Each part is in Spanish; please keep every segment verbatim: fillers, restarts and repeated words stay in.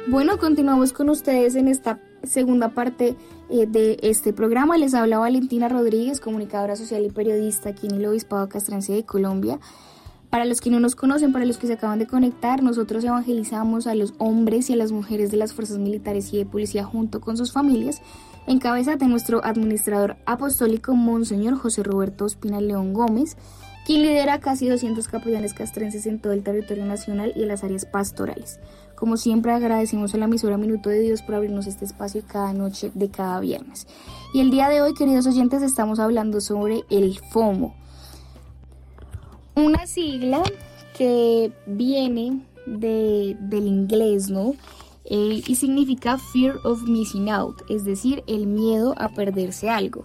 Bueno, continuamos con ustedes en esta segunda parte eh, de este programa. Les habla Valentina Rodríguez, comunicadora social y periodista aquí en el Obispado Castrense de Colombia. Para los que no nos conocen, para los que se acaban de conectar, nosotros evangelizamos a los hombres y a las mujeres de las fuerzas militares y de policía junto con sus familias, en cabeza de nuestro administrador apostólico, Monseñor José Roberto Ospina León Gómez, quien lidera casi doscientos capellanes castrenses en todo el territorio nacional y en las áreas pastorales. Como siempre, agradecemos a la emisora Minuto de Dios por abrirnos este espacio cada noche de cada viernes. Y el día de hoy, queridos oyentes, estamos hablando sobre el FOMO. Una sigla que viene de, del inglés, ¿no? Eh, y significa Fear of Missing Out, es decir, el miedo a perderse algo.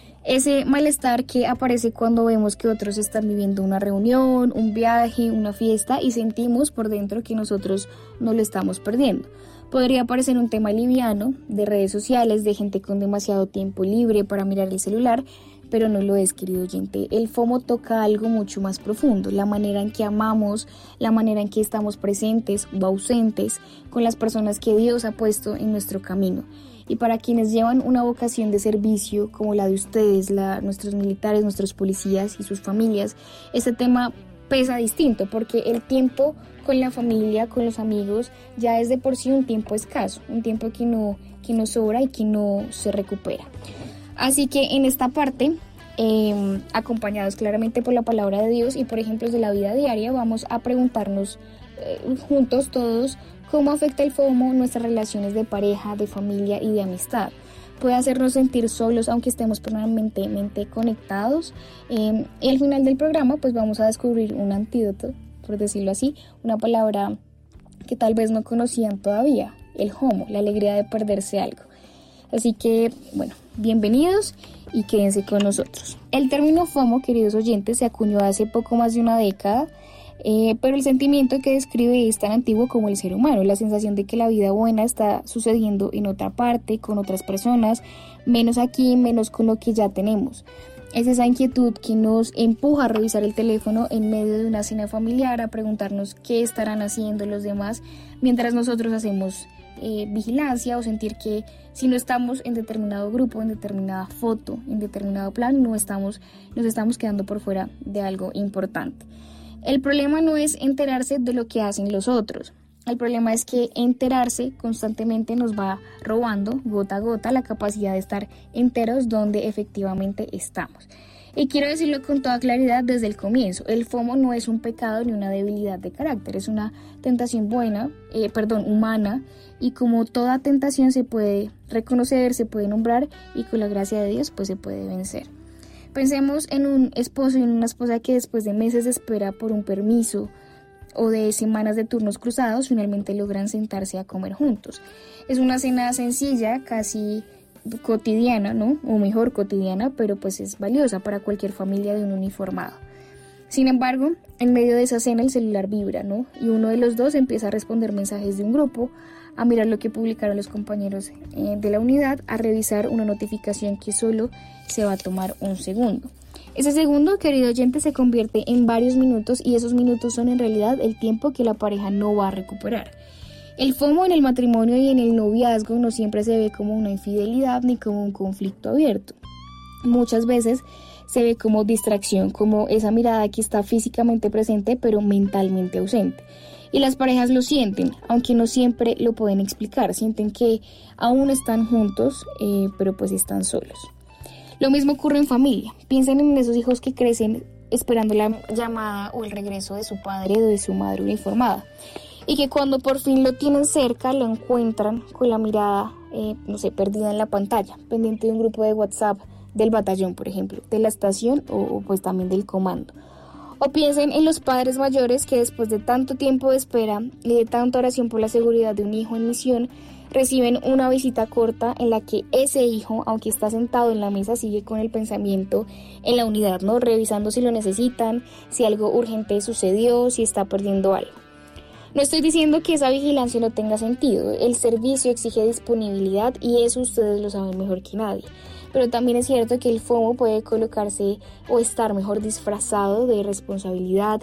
Ese malestar que aparece cuando vemos que otros están viviendo una reunión, un viaje, una fiesta y sentimos por dentro que nosotros no lo estamos perdiendo. Podría parecer un tema liviano de redes sociales, de gente con demasiado tiempo libre para mirar el celular, pero no lo es, querido oyente. El FOMO toca algo mucho más profundo, la manera en que amamos, la manera en que estamos presentes o ausentes con las personas que Dios ha puesto en nuestro camino. Y para quienes llevan una vocación de servicio como la de ustedes, la, nuestros militares, nuestros policías y sus familias, este tema pesa distinto porque el tiempo con la familia, con los amigos, ya es de por sí un tiempo escaso, un tiempo que no, que no sobra y que no se recupera. Así que en esta parte, eh, acompañados claramente por la palabra de Dios y por ejemplos de la vida diaria, vamos a preguntarnos eh, juntos todos cómo afecta el FOMO nuestras relaciones de pareja, de familia y de amistad. Puede hacernos sentir solos aunque estemos permanentemente conectados. Eh, y al final del programa pues vamos a descubrir un antídoto, por decirlo así, una palabra que tal vez no conocían todavía, el FOMO, la alegría de perderse algo. Así que, bueno, bienvenidos y quédense con nosotros. El término FOMO, queridos oyentes, se acuñó hace poco más de una década, eh, pero el sentimiento que describe es tan antiguo como el ser humano, la sensación de que la vida buena está sucediendo en otra parte, con otras personas, menos aquí, menos con lo que ya tenemos. Es esa inquietud que nos empuja a revisar el teléfono en medio de una cena familiar, a preguntarnos qué estarán haciendo los demás mientras nosotros hacemos eh, vigilancia, o sentir que si no estamos en determinado grupo, en determinada foto, en determinado plan, no estamos, nos estamos quedando por fuera de algo importante. El problema no es enterarse de lo que hacen los otros. El problema es que enterarse constantemente nos va robando gota a gota la capacidad de estar enteros donde efectivamente estamos. Y quiero decirlo con toda claridad desde el comienzo, el FOMO no es un pecado ni una debilidad de carácter, es una tentación buena, eh, perdón, humana, y como toda tentación se puede reconocer, se puede nombrar y con la gracia de Dios pues se puede vencer. Pensemos en un esposo y en una esposa que después de meses de espera por un permiso o de semanas de turnos cruzados, finalmente logran sentarse a comer juntos. Es una cena sencilla, casi cotidiana, ¿no? O mejor cotidiana, pero pues es valiosa para cualquier familia de un uniformado. Sin embargo, en medio de esa cena el celular vibra, ¿no? Y uno de los dos empieza a responder mensajes de un grupo, a mirar lo que publicaron los compañeros eh, de la unidad, a revisar una notificación que solo se va a tomar un segundo. Ese segundo, querido oyente, se convierte en varios minutos y esos minutos son en realidad el tiempo que la pareja no va a recuperar. El FOMO en el matrimonio y en el noviazgo no siempre se ve como una infidelidad ni como un conflicto abierto. Muchas veces se ve como distracción, como esa mirada que está físicamente presente pero mentalmente ausente. Y las parejas lo sienten, aunque no siempre lo pueden explicar, sienten que aún están juntos, eh, pero pues están solos. Lo mismo ocurre en familia. Piensen en esos hijos que crecen esperando la llamada o el regreso de su padre o de su madre uniformada. Y que cuando por fin lo tienen cerca, lo encuentran con la mirada, eh, no sé, perdida en la pantalla, pendiente de un grupo de WhatsApp del batallón, por ejemplo, de la estación o, o pues también del comando. O piensen en los padres mayores que después de tanto tiempo de espera y de tanta oración por la seguridad de un hijo en misión, reciben una visita corta en la que ese hijo, aunque está sentado en la mesa, sigue con el pensamiento en la unidad, ¿no? Revisando si lo necesitan, si algo urgente sucedió, si está perdiendo algo. No estoy diciendo que esa vigilancia no tenga sentido, el servicio exige disponibilidad y eso ustedes lo saben mejor que nadie. Pero también es cierto que el FOMO puede colocarse o estar mejor disfrazado de responsabilidad,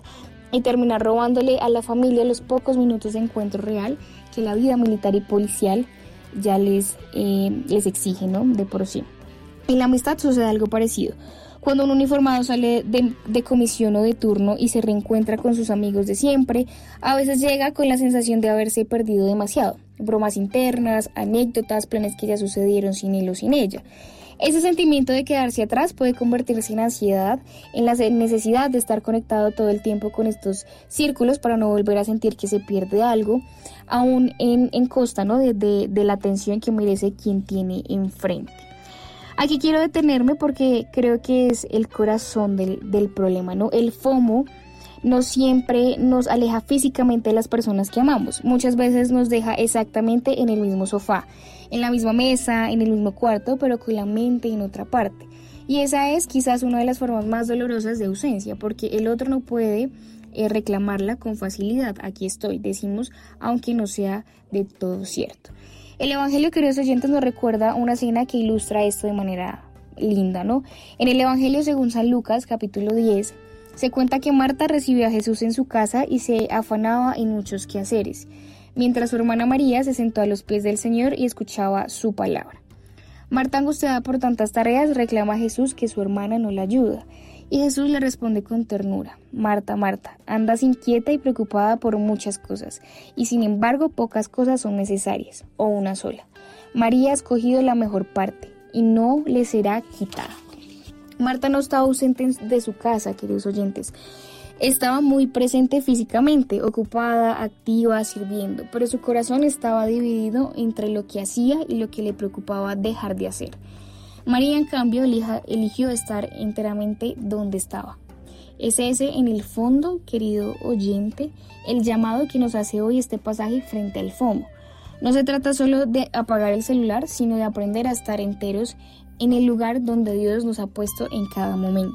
y terminar robándole a la familia los pocos minutos de encuentro real que la vida militar y policial ya les, eh, les exige, ¿no? De por sí. En la amistad sucede algo parecido. Cuando un uniformado sale de, de comisión o de turno y se reencuentra con sus amigos de siempre, a veces llega con la sensación de haberse perdido demasiado. Bromas internas, anécdotas, planes que ya sucedieron sin él o sin ella. Ese sentimiento de quedarse atrás puede convertirse en ansiedad, en la necesidad de estar conectado todo el tiempo con estos círculos para no volver a sentir que se pierde algo, aún en, en costa, ¿no? de, de, de la atención que merece quien tiene enfrente. Aquí quiero detenerme porque creo que es el corazón del, del problema, ¿no? El FOMO no siempre nos aleja físicamente de las personas que amamos. Muchas veces nos deja exactamente en el mismo sofá, en la misma mesa, en el mismo cuarto, pero con la mente en otra parte. Y esa es quizás una de las formas más dolorosas de ausencia, porque el otro no puede eh, reclamarla con facilidad. Aquí estoy, decimos, aunque no sea de todo cierto. El Evangelio, queridos oyentes, nos recuerda una escena que ilustra esto de manera linda, ¿no? En el Evangelio según San Lucas, capítulo diez, se cuenta que Marta recibió a Jesús en su casa y se afanaba en muchos quehaceres, mientras su hermana María se sentó a los pies del Señor y escuchaba su palabra. Marta, angustiada por tantas tareas, reclama a Jesús que su hermana no la ayuda, y Jesús le responde con ternura: Marta, Marta, andas inquieta y preocupada por muchas cosas, y sin embargo pocas cosas son necesarias, o una sola. María ha escogido la mejor parte, y no le será quitada. Marta no estaba ausente de su casa, queridos oyentes. Estaba muy presente físicamente, ocupada, activa, sirviendo, pero su corazón estaba dividido entre lo que hacía y lo que le preocupaba dejar de hacer. María, en cambio, elija, eligió estar enteramente donde estaba. Es ese, en el fondo, querido oyente, el llamado que nos hace hoy este pasaje frente al FOMO. No se trata solo de apagar el celular, sino de aprender a estar enteros en el lugar donde Dios nos ha puesto en cada momento.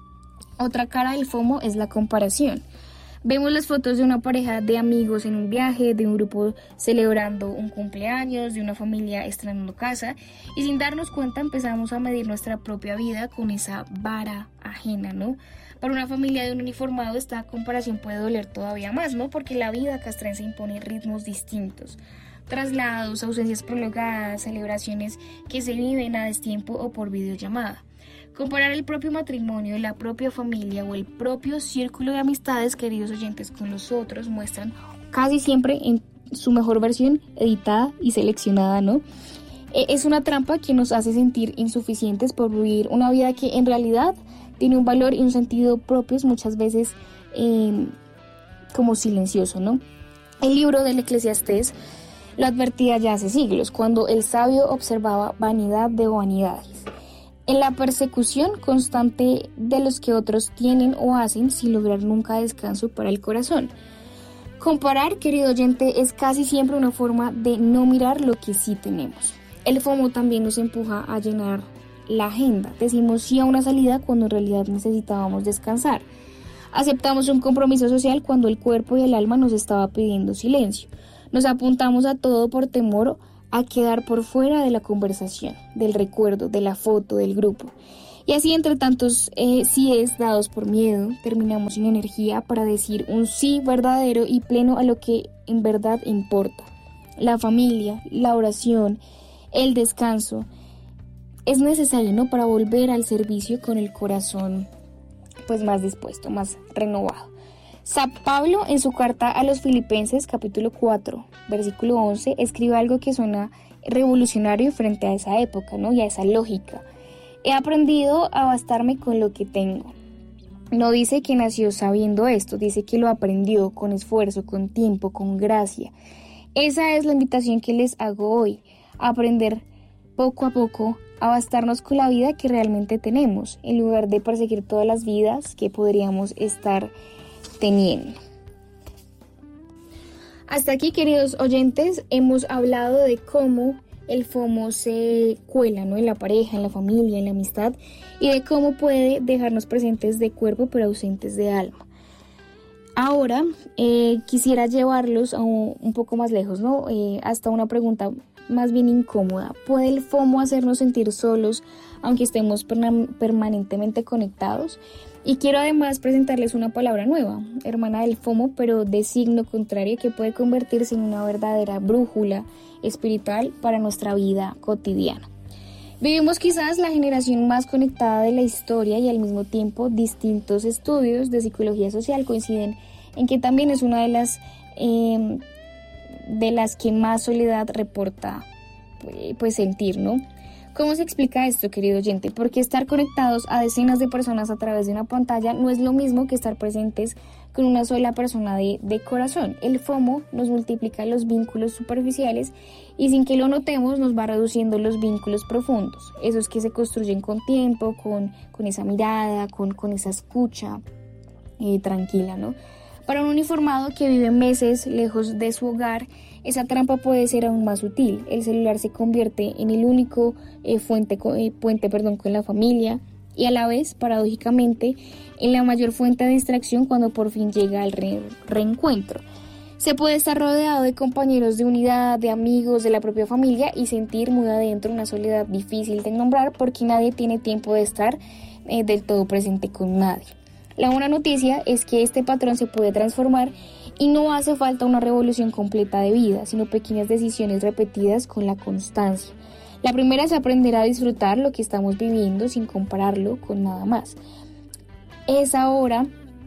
Otra cara del FOMO es la comparación. Vemos las fotos de una pareja de amigos en un viaje, de un grupo celebrando un cumpleaños, de una familia estrenando casa, y sin darnos cuenta empezamos a medir nuestra propia vida con esa vara ajena, ¿no? Para una familia de un uniformado esta comparación puede doler todavía más, ¿no? Porque la vida castrense impone ritmos distintos. Traslados, ausencias prolongadas, celebraciones que se viven a destiempo o por videollamada. Comparar el propio matrimonio, la propia familia o el propio círculo de amistades, queridos oyentes, con los otros muestran casi siempre en su mejor versión editada y seleccionada, ¿no? Es una trampa que nos hace sentir insuficientes por vivir una vida que en realidad tiene un valor y un sentido propios, muchas veces eh, como silencioso, ¿no? El libro del Eclesiastés lo advertía ya hace siglos, cuando el sabio observaba vanidad de vanidades. En la persecución constante de los que otros tienen o hacen sin lograr nunca descanso para el corazón. Comparar, querido oyente, es casi siempre una forma de no mirar lo que sí tenemos. El FOMO también nos empuja a llenar la agenda. Decimos sí a una salida cuando en realidad necesitábamos descansar. Aceptamos un compromiso social cuando el cuerpo y el alma nos estaba pidiendo silencio. Nos apuntamos a todo por temor a quedar por fuera de la conversación, del recuerdo, de la foto, del grupo. Y así, entre tantos eh, síes dados por miedo, terminamos sin energía para decir un sí verdadero y pleno a lo que en verdad importa. La familia, la oración, el descanso, es necesario, ¿no?, para volver al servicio con el corazón pues más dispuesto, más renovado. San Pablo, en su carta a los Filipenses, capítulo cuatro, versículo once, escribe algo que suena revolucionario frente a esa época, ¿no?, y a esa lógica. He aprendido a bastarme con lo que tengo. No dice que nació sabiendo esto, dice que lo aprendió con esfuerzo, con tiempo, con gracia. Esa es la invitación que les hago hoy, a aprender poco a poco a bastarnos con la vida que realmente tenemos, en lugar de perseguir todas las vidas que podríamos estar teniendo. Hasta aquí, queridos oyentes, hemos hablado de cómo el FOMO se cuela, ¿no?, en la pareja, en la familia, en la amistad, y de cómo puede dejarnos presentes de cuerpo pero ausentes de alma. Ahora eh, quisiera llevarlos a un, un poco más lejos, ¿no? Eh, hasta una pregunta más bien incómoda. ¿Puede el FOMO hacernos sentir solos aunque estemos perna- permanentemente conectados? Y quiero además presentarles una palabra nueva, hermana del FOMO, pero de signo contrario, que puede convertirse en una verdadera brújula espiritual para nuestra vida cotidiana. Vivimos quizás la generación más conectada de la historia y al mismo tiempo distintos estudios de psicología social coinciden en que también es una de las, eh, de las que más soledad reporta pues, sentir, ¿no? ¿Cómo se explica esto, querido oyente? Porque estar conectados a decenas de personas a través de una pantalla no es lo mismo que estar presentes con una sola persona de, de corazón. El FOMO nos multiplica los vínculos superficiales y sin que lo notemos nos va reduciendo los vínculos profundos. Esos que se construyen con tiempo, con, con esa mirada, con, con esa escucha eh, tranquila, ¿no? Para un uniformado que vive meses lejos de su hogar, esa trampa puede ser aún más sutil. El celular se convierte en el único eh, fuente, eh, puente perdón, con la familia y a la vez, paradójicamente, en la mayor fuente de distracción cuando por fin llega el re- reencuentro. Se puede estar rodeado de compañeros de unidad, de amigos, de la propia familia y sentir muy adentro una soledad difícil de nombrar porque nadie tiene tiempo de estar eh, del todo presente con nadie. La buena noticia es que este patrón se puede transformar y no hace falta una revolución completa de vida, sino pequeñas decisiones repetidas con la constancia. La primera es aprender a disfrutar lo que estamos viviendo sin compararlo con nada más. Esa hora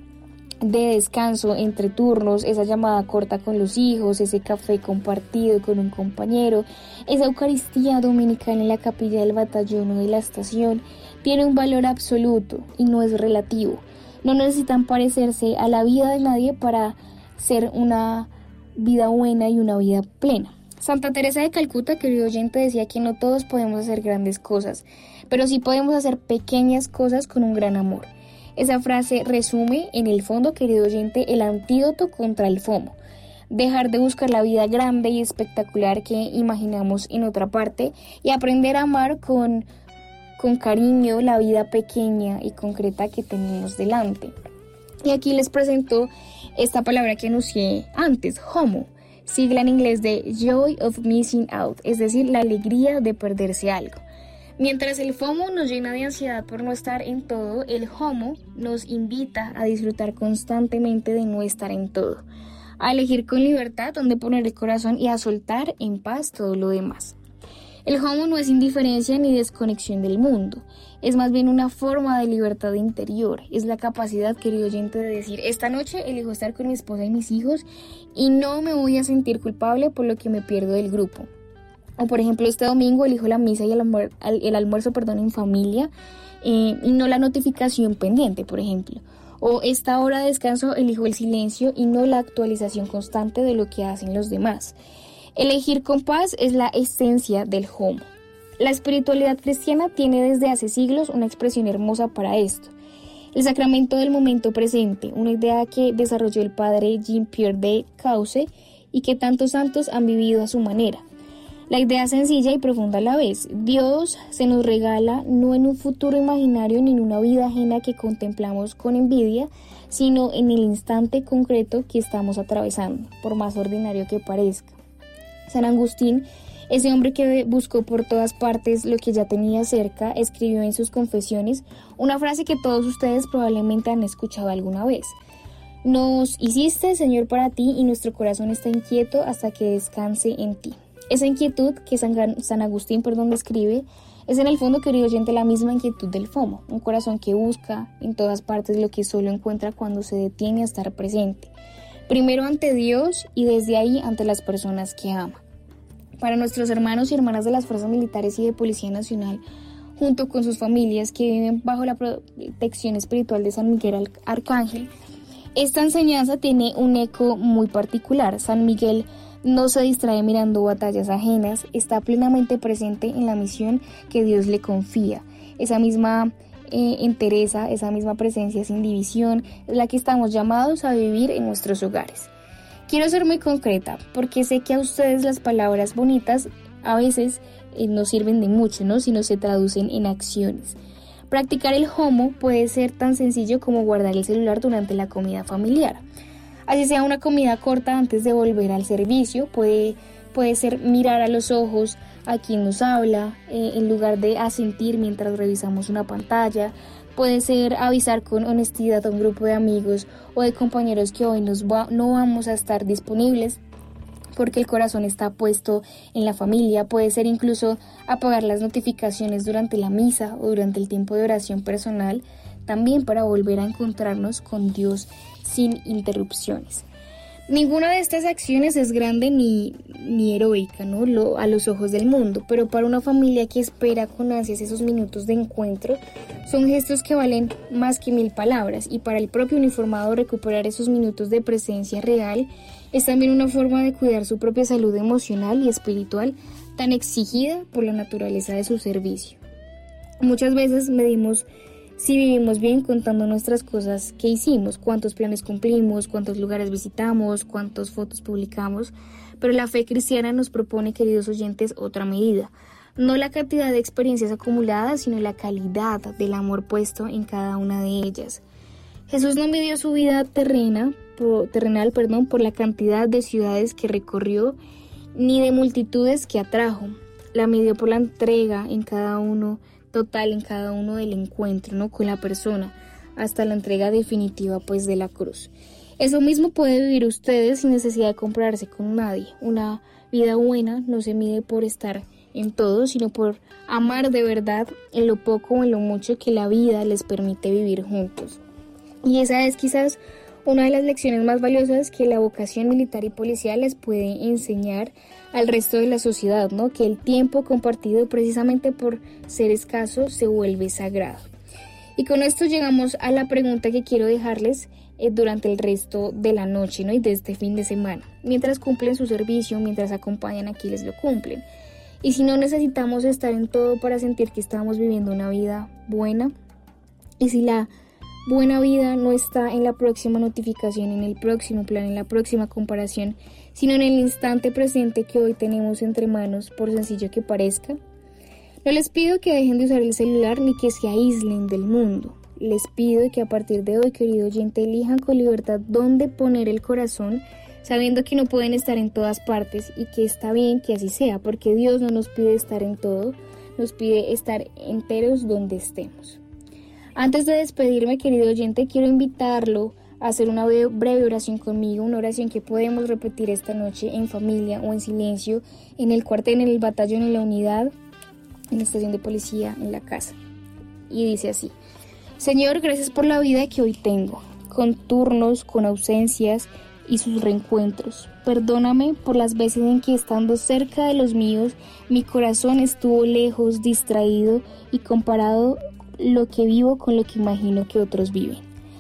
de descanso entre turnos, esa llamada corta con los hijos, ese café compartido con un compañero, esa Eucaristía dominical en la capilla del batallón o de la estación, tiene un valor absoluto y no es relativo. No necesitan parecerse a la vida de nadie para ser una vida buena y una vida plena. Santa Teresa de Calcuta, querido oyente, decía que no todos podemos hacer grandes cosas, pero sí podemos hacer pequeñas cosas con un gran amor. Esa frase resume, en el fondo, querido oyente, el antídoto contra el FOMO. Dejar de buscar la vida grande y espectacular que imaginamos en otra parte y aprender a amar con con cariño la vida pequeña y concreta que tenemos delante. Y aquí les presento esta palabra que anuncié antes, HOMO, sigla en inglés de Joy of Missing Out, es decir, la alegría de perderse algo. Mientras el FOMO nos llena de ansiedad por no estar en todo, el HOMO nos invita a disfrutar constantemente de no estar en todo, a elegir con libertad dónde poner el corazón y a soltar en paz todo lo demás. El HOMO no es indiferencia ni desconexión del mundo, es más bien una forma de libertad interior, es la capacidad, querido oyente, de decir, esta noche elijo estar con mi esposa y mis hijos y no me voy a sentir culpable por lo que me pierdo del grupo. O por ejemplo, este domingo elijo la misa y el, almuer- el almuerzo perdón, en familia eh, y no la notificación pendiente, por ejemplo. O esta hora de descanso elijo el silencio y no la actualización constante de lo que hacen los demás. Elegir con paz es la esencia del HOMO. La espiritualidad cristiana tiene desde hace siglos una expresión hermosa para esto. El sacramento del momento presente, una idea que desarrolló el padre Jean-Pierre de Causse y que tantos santos han vivido a su manera. La idea sencilla y profunda a la vez. Dios se nos regala no en un futuro imaginario ni en una vida ajena que contemplamos con envidia, sino en el instante concreto que estamos atravesando, por más ordinario que parezca. San Agustín, ese hombre que buscó por todas partes lo que ya tenía cerca, escribió en sus Confesiones una frase que todos ustedes probablemente han escuchado alguna vez. Nos hiciste, Señor, para ti y nuestro corazón está inquieto hasta que descanse en ti. Esa inquietud que San, San Agustín perdón, describe es en el fondo, querido oyente, la misma inquietud del FOMO, un corazón que busca en todas partes lo que solo encuentra cuando se detiene a estar presente. Primero ante Dios y desde ahí ante las personas que ama. Para nuestros hermanos y hermanas de las fuerzas militares y de Policía Nacional, junto con sus familias que viven bajo la protección espiritual de San Miguel Arcángel, esta enseñanza tiene un eco muy particular. San Miguel no se distrae mirando batallas ajenas, está plenamente presente en la misión que Dios le confía. Esa misma eh, entereza, esa misma presencia sin división es la que estamos llamados a vivir en nuestros hogares. Quiero ser muy concreta porque sé que a ustedes las palabras bonitas a veces eh, no sirven de mucho, ¿no? Si no se traducen en acciones. Practicar el HOMO puede ser tan sencillo como guardar el celular durante la comida familiar. Así sea una comida corta antes de volver al servicio, puede, puede ser mirar a los ojos a quien nos habla, eh, en lugar de asentir mientras revisamos una pantalla, Puede ser avisar con honestidad a un grupo de amigos o de compañeros que hoy nos va, no vamos a estar disponibles porque el corazón está puesto en la familia. Puede ser incluso apagar las notificaciones durante la misa o durante el tiempo de oración personal, también para volver a encontrarnos con Dios sin interrupciones. Ninguna de estas acciones es grande ni, ni heroica, ¿no? Lo, a los ojos del mundo, pero para una familia que espera con ansias esos minutos de encuentro, son gestos que valen más que mil palabras, y para el propio uniformado recuperar esos minutos de presencia real es también una forma de cuidar su propia salud emocional y espiritual tan exigida por la naturaleza de su servicio. Muchas veces medimos si vivimos bien contando nuestras cosas que hicimos, cuántos planes cumplimos, cuántos lugares visitamos, cuántas fotos publicamos, pero la fe cristiana nos propone, queridos oyentes, otra medida. No la cantidad de experiencias acumuladas, sino la calidad del amor puesto en cada una de ellas. Jesús no midió su vida terrena, por, terrenal perdón, por la cantidad de ciudades que recorrió, ni de multitudes que atrajo. La midió por la entrega en cada uno total en cada uno del encuentro, ¿no?, con la persona, hasta la entrega definitiva pues de la cruz. Eso mismo puede vivir ustedes sin necesidad de compararse con nadie. Una vida buena no se mide por estar en todo, sino por amar de verdad en lo poco o en lo mucho que la vida les permite vivir juntos. Y esa es quizás una de las lecciones más valiosas que la vocación militar y policial les puede enseñar al resto de la sociedad, ¿no? Que el tiempo compartido precisamente por ser escaso se vuelve sagrado. Y con esto llegamos a la pregunta que quiero dejarles eh, durante el resto de la noche, ¿no?, y de este fin de semana. Mientras cumplen su servicio, mientras acompañan a quienes lo cumplen. Y si no necesitamos estar en todo para sentir que estamos viviendo una vida buena, y si la buena vida no está en la próxima notificación, en el próximo plan, en la próxima comparación, sino en el instante presente que hoy tenemos entre manos, por sencillo que parezca. No les pido que dejen de usar el celular ni que se aíslen del mundo. Les pido que a partir de hoy, querido oyente, elijan con libertad dónde poner el corazón, sabiendo que no pueden estar en todas partes y que está bien que así sea, porque Dios no nos pide estar en todo, nos pide estar enteros donde estemos. Antes de despedirme, querido oyente, quiero invitarlo a hacer una breve oración conmigo, una oración que podemos repetir esta noche en familia o en silencio, en el cuartel, en el batallón, en la unidad, en la estación de policía, en la casa. Y dice así: Señor, gracias por la vida que hoy tengo, con turnos, con ausencias y sus reencuentros. Perdóname por las veces en que, estando cerca de los míos, mi corazón estuvo lejos, distraído y comparado lo que vivo con lo que imagino que otros viven.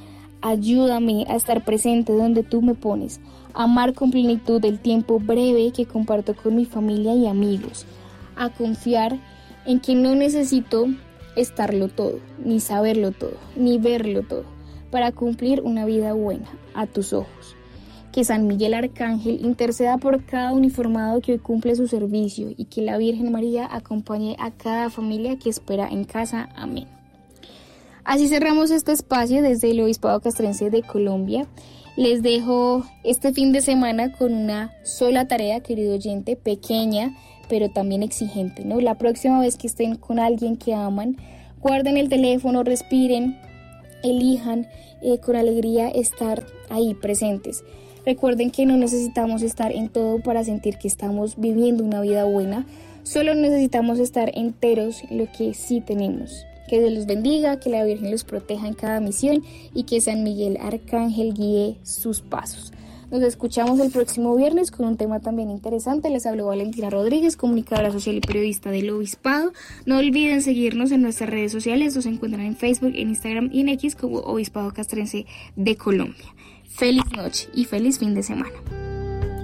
Ayúdame a estar presente donde tú me pones, a amar con plenitud el tiempo breve que comparto con mi familia y amigos, a confiar en que no necesito estarlo todo, ni saberlo todo, ni verlo todo, para cumplir una vida buena a tus ojos. Que San Miguel Arcángel interceda por cada uniformado que hoy cumple su servicio y que la Virgen María acompañe a cada familia que espera en casa. Amén. Así cerramos este espacio desde el Obispado Castrense de Colombia. Les dejo este fin de semana con una sola tarea, querido oyente, pequeña, pero también exigente, ¿no? La próxima vez que estén con alguien que aman, guarden el teléfono, respiren, elijan eh, con alegría estar ahí presentes. Recuerden que no necesitamos estar en todo para sentir que estamos viviendo una vida buena, solo necesitamos estar enteros en lo que sí tenemos. Que Dios los bendiga, que la Virgen los proteja en cada misión y que San Miguel Arcángel guíe sus pasos. Nos escuchamos el próximo viernes con un tema también interesante. Les habló Valentina Rodríguez, comunicadora social y periodista del Obispado. No olviden seguirnos en nuestras redes sociales. Nos encuentran en Facebook, en Instagram y en X como Obispado Castrense de Colombia. Feliz noche y feliz fin de semana.